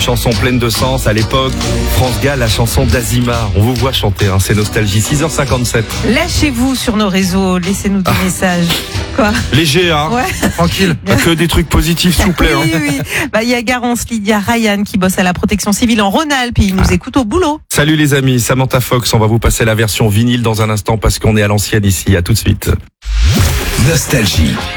chansons pleines de sens. À l'époque, France Gall, la chanson d'Azima. On vous voit chanter, c'est nostalgie. 6h57. Lâchez-vous sur nos réseaux, laissez-nous des messages. Quoi? Léger, Ouais. Tranquille. Que des trucs positifs, s'il vous plaît. Oui. Il y a Garance, Lydia, Ryan qui bosse à la protection civile en Rhône-Alpes et ils nous écoutent au boulot. Salut les amis, Samantha Fox. On va vous passer la version vinyle dans un instant parce qu'on est à l'ancienne ici. À tout de suite. Nostalgie.